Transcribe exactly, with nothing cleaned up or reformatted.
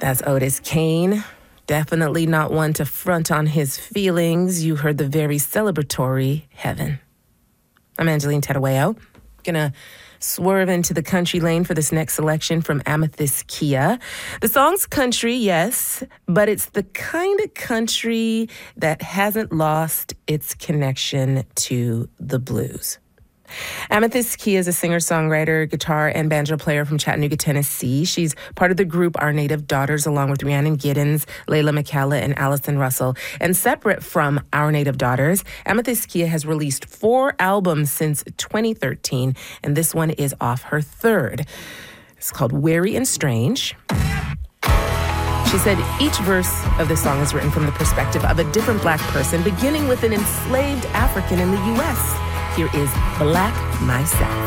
That's Otis Kane. Definitely not one to front on his feelings. You heard the very celebratory Heaven. I'm Angeline Tedaweo. Gonna swerve into the country lane for this next selection from Amethyst Kia. The song's country, yes, but it's the kind of country that hasn't lost its connection to the blues. Amethyst Kia is a singer-songwriter, guitar, and banjo player from Chattanooga, Tennessee. She's part of the group Our Native Daughters, along with Rhiannon Giddens, Layla McCalla, and Allison Russell. And separate from Our Native Daughters, Amethyst Kia has released four albums since twenty thirteen, and this one is off her third. It's called Weary and Strange. She said each verse of the song is written from the perspective of a different Black person, beginning with an enslaved African in the U S Here is Black Myself.